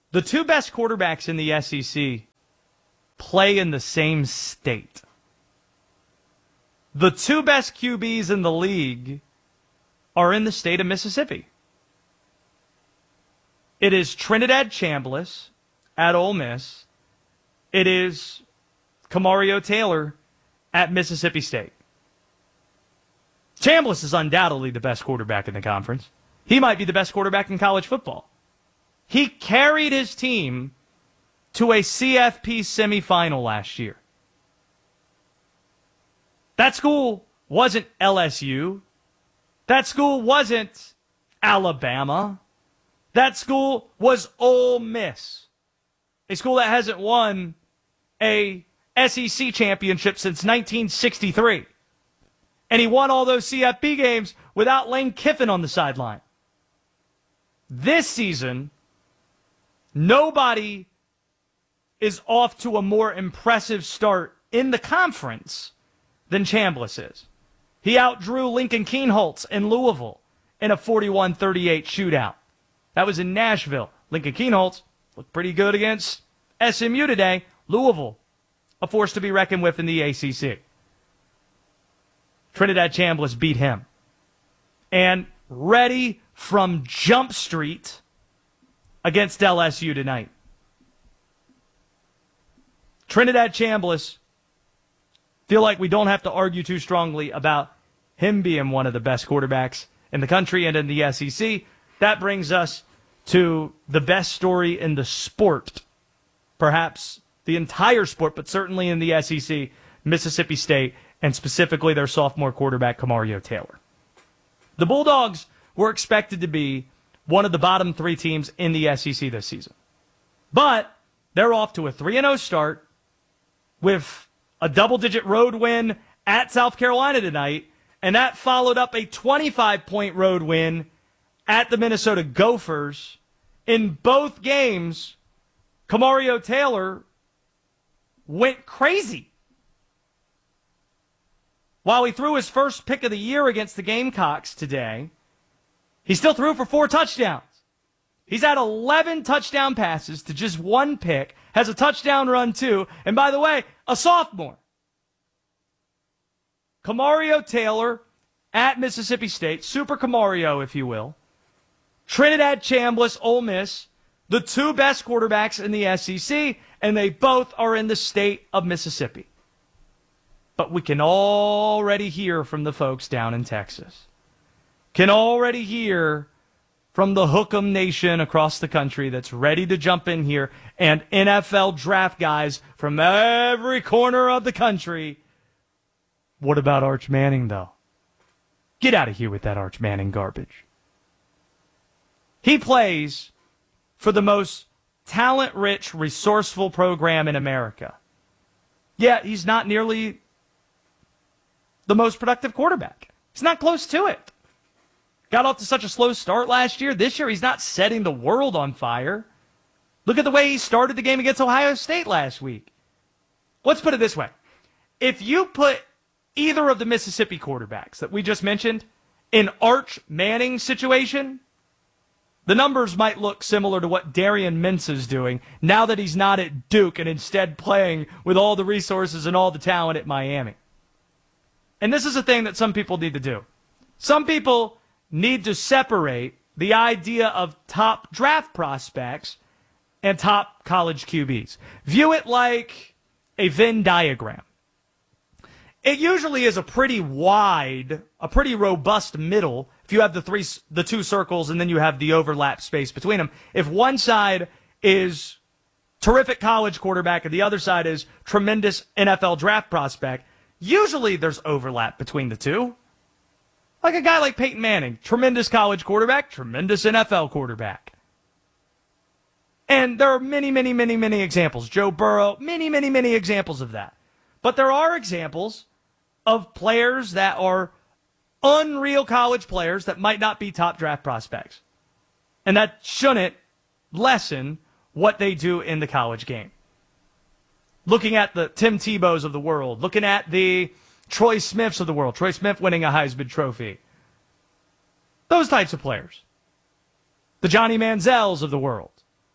The two best quarterbacks in the SEC play in the same state. The two best QBs in the league are in the state of Mississippi. It is Trinidad Chambliss at Ole Miss. It is Camario Taylor at Mississippi State. Chambliss is undoubtedly the best quarterback in the conference. He might be the best quarterback in college football. He carried his team to a CFP semifinal last year. That school wasn't LSU. That school wasn't Alabama. That school was Ole Miss, a school that hasn't won a SEC championship since 1963. And he won all those CFP games without Lane Kiffin on the sideline. This season, nobody is off to a more impressive start in the conference than Chambliss is. He outdrew Lincoln Kienholz in Louisville in a 41-38 shootout. That was in Nashville. Lincoln Kienholz looked pretty good against SMU today. Louisville, a force to be reckoned with in the ACC. Trinidad Chambliss beat him. And ready from Jump Street against LSU tonight. Trinidad Chambliss, feel like we don't have to argue too strongly about him being one of the best quarterbacks in the country and in the SEC. That brings us to the best story in the sport. Perhaps the entire sport, but certainly in the SEC, Mississippi State, and specifically their sophomore quarterback, Camario Taylor. The Bulldogs were expected to be one of the bottom three teams in the SEC this season. But they're off to a 3-0 start with a double-digit road win at South Carolina tonight, and that followed up a 25-point road win at the Minnesota Gophers. In both games, Camario Taylor went crazy. While he threw his first pick of the year against the Gamecocks today, he still threw for 4 touchdowns. He's had 11 touchdown passes to just 1 pick, has a touchdown run too, and by the way, a sophomore. Camario Taylor at Mississippi State, Super Camario, if you will. Trinidad Chambliss, Ole Miss, the two best quarterbacks in the SEC, and they both are in the state of Mississippi. But we can already hear from the folks down in Texas. Can already hear from the Hook'em Nation across the country that's ready to jump in here, and NFL draft guys from every corner of the country. What about Arch Manning, though? Get out of here with that Arch Manning garbage. He plays for the most talent-rich, resourceful program in America. Yeah, he's not nearly the most productive quarterback. He's not close to it. Got off to such a slow start last year. This year, he's not setting the world on fire. Look at the way he started the game against Ohio State last week. Let's put it this way. If you put either of the Mississippi quarterbacks that we just mentioned in Arch Manning's situation, the numbers might look similar to what Darian Mintz is doing now that he's not at Duke and instead playing with all the resources and all the talent at Miami. And this is a thing that some people need to do. Some people need to separate the idea of top draft prospects and top college QBs. View it like a Venn diagram. It usually is a pretty wide, a pretty robust middle if you have the two circles and then you have the overlap space between them. If one side is terrific college quarterback and the other side is tremendous NFL draft prospect, usually there's overlap between the two. Like a guy like Peyton Manning, tremendous college quarterback, tremendous NFL quarterback. And there are many, many, many, many examples. Joe Burrow, many, many, many examples of that. But there are examples of players that are unreal college players that might not be top draft prospects. And that shouldn't lessen what they do in the college game. Looking at the Tim Tebows of the world, looking at the Troy Smiths of the world, Troy Smith winning a Heisman Trophy. Those types of players. The Johnny Manziels of the world.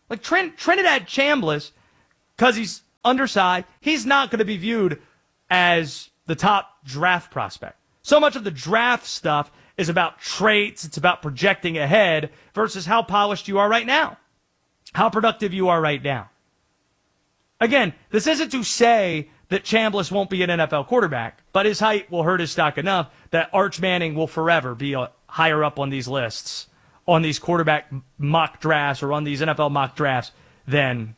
Like Trinidad Chambliss, because he's undersized, he's not going to be viewed as the top draft prospect. So much of the draft stuff is about traits. It's about projecting ahead versus how polished you are right now, how productive you are right now. Again, this isn't to say that Chambliss won't be an NFL quarterback, but his height will hurt his stock enough that Arch Manning will forever be higher up on these lists, on these quarterback mock drafts or on these NFL mock drafts than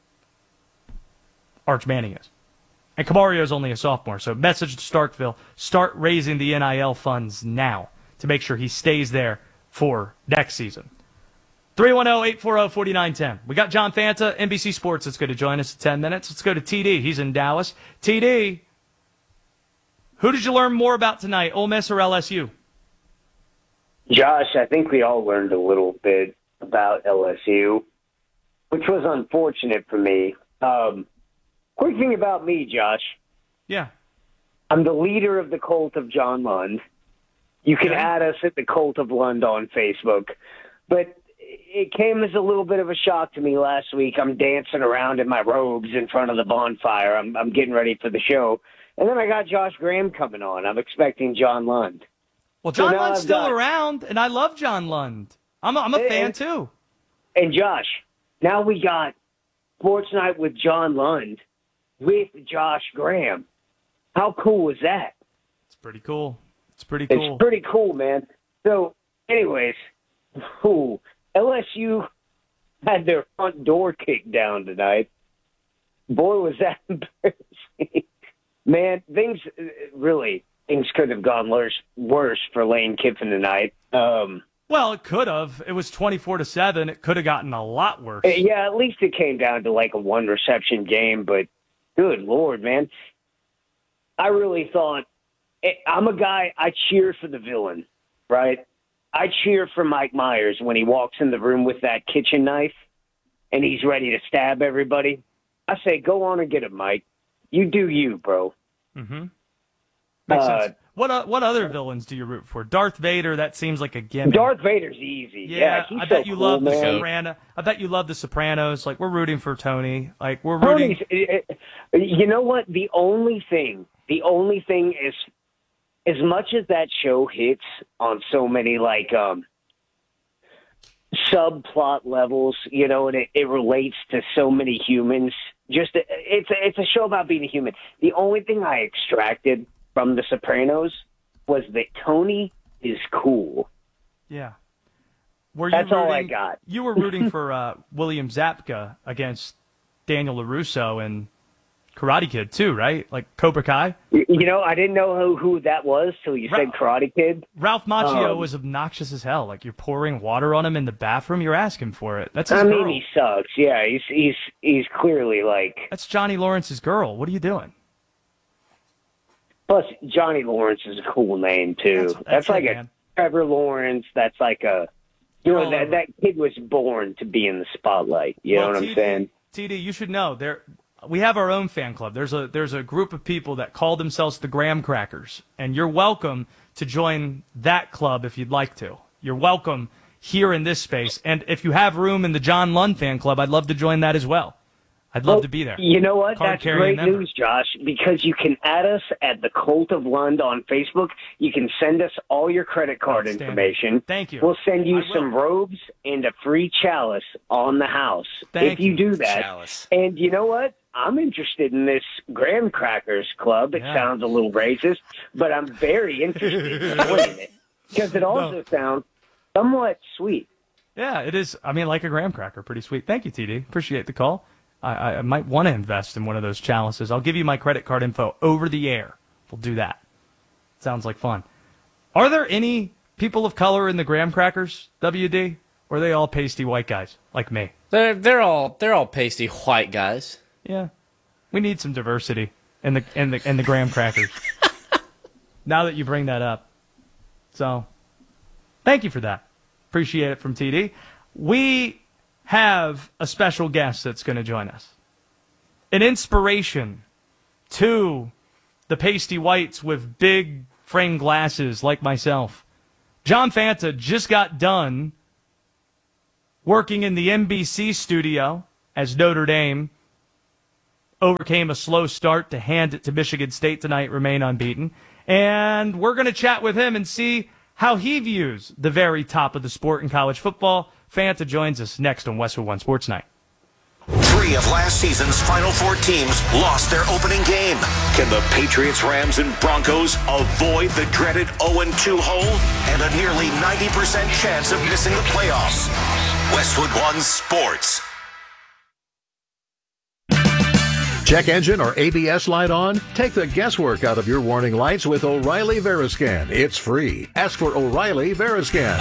Arch Manning is. And Camario is only a sophomore, so message to Starkville, start raising the NIL funds now to make sure he stays there for next season. 310-840-4910. We got John Fanta, NBC Sports, that's going to join us in 10 minutes. Let's go to TD. He's in Dallas. TD, who did you learn more about tonight, Ole Miss or LSU? Josh, I think we all learned a little bit about LSU, which was unfortunate for me. Quick thing about me, Josh. Yeah. I'm the leader of the Cult of John Lund. You can add us at the Cult of Lund on Facebook. But it came as a little bit of a shock to me last week. I'm dancing around in my robes in front of the bonfire. I'm getting ready for the show. And then I got Josh Graham coming on. I'm expecting John Lund. Well, John Lund's still around, and I love John Lund. I'm a fan, too. And, Josh, now we got Sports Night with John Lund with Josh Graham. How cool is that? It's pretty cool. It's pretty cool, man. So, anyways, LSU had their front door kicked down tonight. Boy, was that embarrassing. Man, things could have gone worse for Lane Kiffin tonight. Well, it could have. It was 24-7. It could have gotten a lot worse. Yeah, at least it came down to like a one-reception game, but good Lord, man. I really thought, I'm a guy, I cheer for the villain, right? I cheer for Mike Myers when he walks in the room with that kitchen knife and he's ready to stab everybody. I say, go on and get him, Mike. You do you, bro. Mm-hmm. Makes sense. What other villains do you root for? Darth Vader, that seems like a gimmick. Darth Vader's easy. Yeah, I bet you love The Sopranos. I bet you love The Sopranos. Like, we're rooting for Tony. Like, we're rooting. You know what? The only thing is, as much as that show hits on so many, like, subplot levels, you know, and it relates to so many humans, it's a show about being a human. The only thing I extracted from The Sopranos was that Tony is cool. Yeah. That's all I got. You were rooting for William Zabka against Daniel LaRusso and Karate Kid too, right? Like Cobra Kai? You know, I didn't know who that was till you said Karate Kid. Ralph Macchio was obnoxious as hell. Like, you're pouring water on him in the bathroom, you're asking for it. That's his girl. He sucks. Yeah, he's clearly like... That's Johnny Lawrence's girl. What are you doing? Plus, Johnny Lawrence is a cool name, too. That's like a Trevor Lawrence. That's like a... You know, that kid was born to be in the spotlight. You know what I'm saying? TD, you should know. We have our own fan club. There's a group of people that call themselves the Graham Crackers, and you're welcome to join that club if you'd like to. You're welcome here in this space. And if you have room in the John Lund fan club, I'd love to join that as well. I'd love to be there. You know what? That's great news, Josh, because you can add us at the Cult of Lund on Facebook. You can send us all your credit card information. Thank you. We'll send you some robes and a free chalice on the house if you do that. Chalice. And you know what? I'm interested in this Graham Crackers Club. It sounds a little racist, but I'm very interested in joining it because it also sounds somewhat sweet. Yeah, it is. I mean, like a graham cracker. Pretty sweet. Thank you, TD. Appreciate the call. I might want to invest in one of those chalices. I'll give you my credit card info over the air. We'll do that. Sounds like fun. Are there any people of color in the graham crackers, WD? Or are they all pasty white guys like me? They're all pasty white guys. Yeah. We need some diversity in the graham crackers. Now that you bring that up. So, thank you for that. Appreciate it from TD. We have a special guest that's going to join us. An inspiration to the pasty whites with big frame glasses like myself. John Fanta just got done working in the NBC studio as Notre Dame overcame a slow start to hand it to Michigan State tonight, remain unbeaten. And we're going to chat with him and see how he views the very top of the sport in college football. Fanta joins us next on Westwood One Sports Night. 3 of last season's Final Four teams lost their opening game. Can the Patriots, Rams, and Broncos avoid the dreaded 0-2 hole and a nearly 90% chance of missing the playoffs? Westwood One Sports. Check engine or ABS light on? Take the guesswork out of your warning lights with O'Reilly Veriscan. It's free. Ask for O'Reilly Veriscan.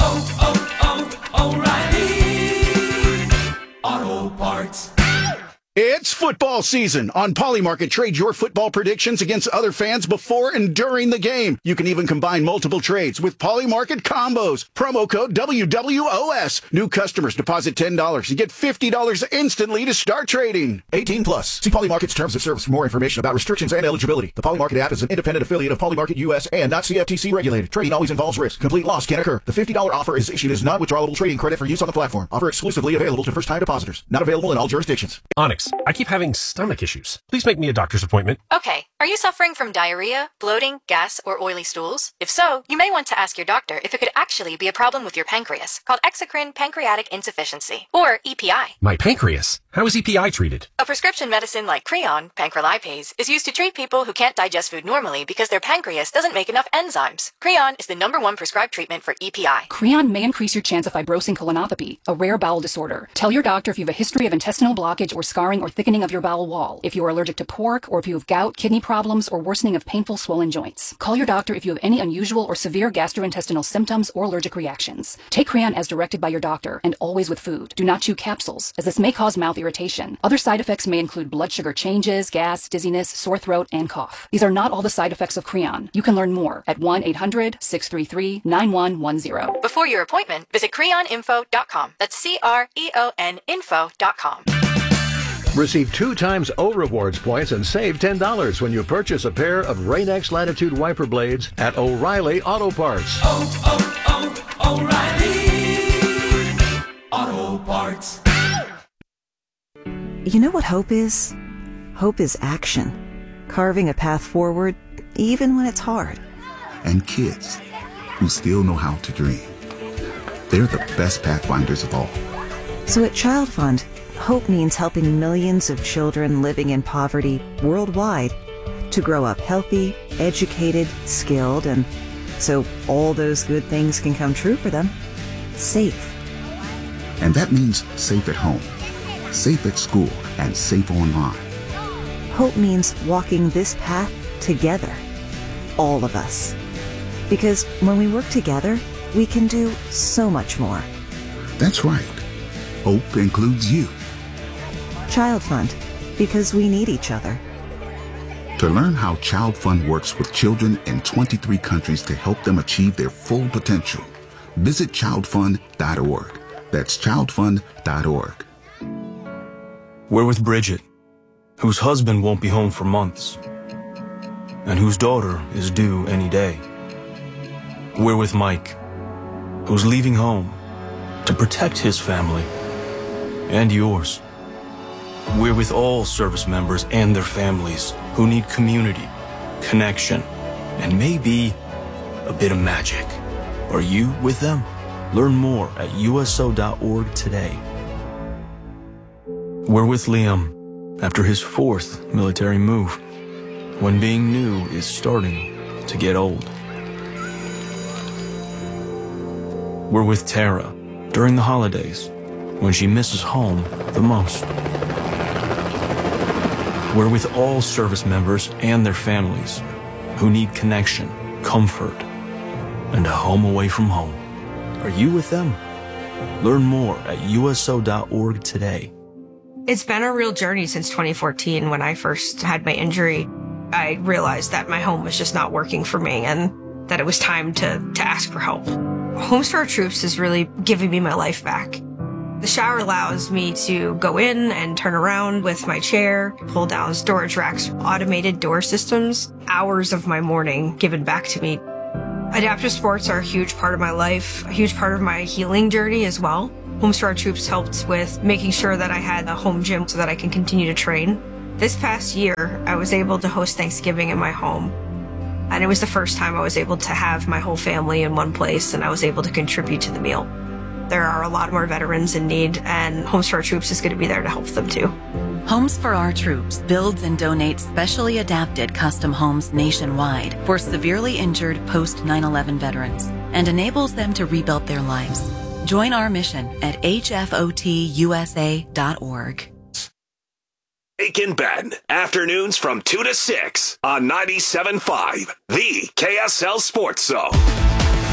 O'Reilly Auto Parts. It's football season. On Polymarket, trade your football predictions against other fans before and during the game. You can even combine multiple trades with Polymarket combos. Promo code WWOS. New customers deposit $10 and get $50 instantly to start trading. 18 plus. See Polymarket's terms of service for more information about restrictions and eligibility. The Polymarket app is an independent affiliate of Polymarket US and not CFTC regulated. Trading always involves risk. Complete loss can occur. The $50 offer is issued as non-withdrawable trading credit for use on the platform. Offer exclusively available to first-time depositors. Not available in all jurisdictions. Onyx, I keep having stomach issues. Please make me a doctor's appointment. Okay, are you suffering from diarrhea, bloating, gas, or oily stools? If so, you may want to ask your doctor if it could actually be a problem with your pancreas, called exocrine pancreatic insufficiency, or EPI. My pancreas? How is EPI treated? A prescription medicine like Creon, pancrelipase, is used to treat people who can't digest food normally because their pancreas doesn't make enough enzymes. Creon is the #1 prescribed treatment for EPI. Creon may increase your chance of fibrosing colonopathy, a rare bowel disorder. Tell your doctor if you have a history of intestinal blockage or scarring or thickening of your bowel wall, if you are allergic to pork, or if you have gout, kidney problems, or worsening of painful swollen joints. Call your doctor if you have any unusual or severe gastrointestinal symptoms or allergic reactions. Take Creon as directed by your doctor, and always with food. Do not chew capsules, as this may cause mouth irritation. Other side effects may include blood sugar changes, gas, dizziness, sore throat, and cough. These are not all the side effects of Creon. You can learn more at 1-800-633-9110. Before your appointment, visit creoninfo.com. That's CREON info.com. Receive 2 times O Rewards points and save $10 when you purchase a pair of Rain-X Latitude wiper blades at O'Reilly Auto Parts. O'Reilly Auto Parts. You know what hope is? Hope is action. Carving a path forward, even when it's hard. And kids who still know how to dream. They're the best pathfinders of all. So at Child Fund, hope means helping millions of children living in poverty worldwide to grow up healthy, educated, skilled, and so all those good things can come true for them. Safe. And that means safe at home, safe at school, and safe online. Hope means walking this path together. All of us. Because when we work together, we can do so much more. That's right. Hope includes you. Child Fund, because we need each other. To learn how Child Fund works with children in 23 countries to help them achieve their full potential, visit childfund.org. That's childfund.org. We're with Bridget, whose husband won't be home for months, and whose daughter is due any day. We're with Mike, who's leaving home to protect his family and yours. We're with all service members and their families who need community, connection, and maybe a bit of magic. Are you with them? Learn more at USO.org today. We're with Liam after his 4th military move, when being new is starting to get old. We're with Tara during the holidays, when she misses home the most. We're with all service members and their families who need connection, comfort, and a home away from home. Are you with them? Learn more at USO.org today. It's been a real journey since 2014 when I first had my injury. I realized that my home was just not working for me and that it was time to ask for help. Homes for Our Troops is really giving me my life back. The shower allows me to go in and turn around with my chair, pull down storage racks, automated door systems, hours of my morning given back to me. Adaptive sports are a huge part of my life, a huge part of my healing journey as well. Homes for Our Troops helped with making sure that I had a home gym so that I can continue to train. This past year, I was able to host Thanksgiving in my home. And it was the first time I was able to have my whole family in one place, and I was able to contribute to the meal. There are a lot more veterans in need, and Homes for Our Troops is going to be there to help them too. Homes for Our Troops builds and donates specially adapted custom homes nationwide for severely injured post 9/11 veterans and enables them to rebuild their lives. Join our mission at hfotusa.org. Jake and Ben, afternoons from 2 to 6 on 97.5, the KSL Sports Zone.